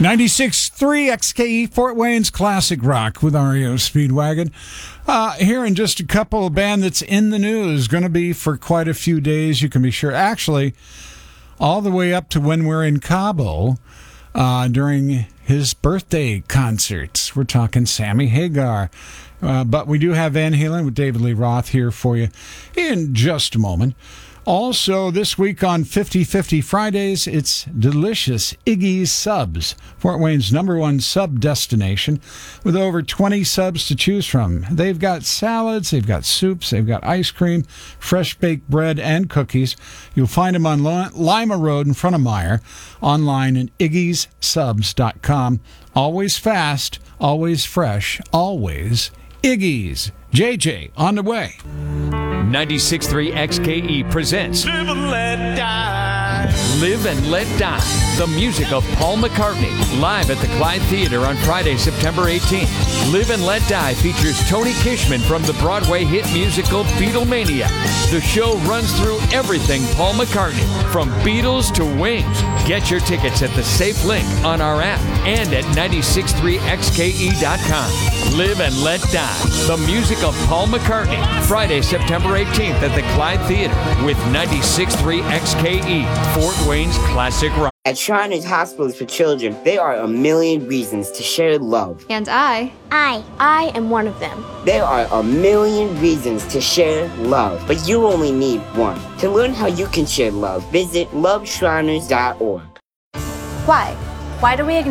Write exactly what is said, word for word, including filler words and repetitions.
ninety-six point three X K E, Fort Wayne's Classic Rock with R E O Speedwagon. Uh, here in just a couple, a band that's in the news, going to be for quite a few days, you can be sure. Actually, all the way up to when we're in Cabo uh, during his birthday concerts. We're talking Sammy Hagar. Uh, but we do have Van Halen with David Lee Roth here for you in just a moment. Also, this week on fifty fifty Fridays, it's delicious Iggy's Subs, Fort Wayne's number one sub destination, with over twenty subs to choose from. They've got salads, they've got soups, they've got ice cream, fresh baked bread, and cookies. You'll find them on Lima Road in front of Meyer, online at iggy's subs dot com. Always fast, always fresh, always Iggy's. J J on the way. ninety-six point three X K E presents Live and Let Die. Live and Let Die, the music of Paul McCartney, live at the Clyde Theater on Friday, September eighteenth. Live and Let Die features Tony Kishman from the Broadway hit musical Beatlemania. The show runs through everything Paul McCartney, from Beatles to Wings. Get your tickets at the safe link on our app and at ninety-six point three X K E dot com. Live and Let Die, the music of Paul McCartney, Friday, September eighteenth at the Clyde Theater with ninety-six point three X K E, Fort Wayne's Classic Rock. At Shriners Hospitals for Children, there are a million reasons to share love. And I, I, I am one of them. There are a million reasons to share love, but you only need one. To learn how you can share love, visit love shriners dot org. why? Why do we ignore